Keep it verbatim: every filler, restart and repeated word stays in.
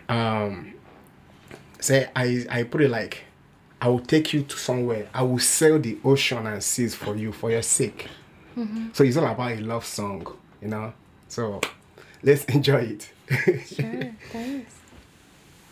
Um, say I I put it like, I will take you to somewhere. I will sail the ocean and seas for you, for your sake. Mm-hmm. So it's all about a love song, you know. So let's enjoy it. Sure, thanks.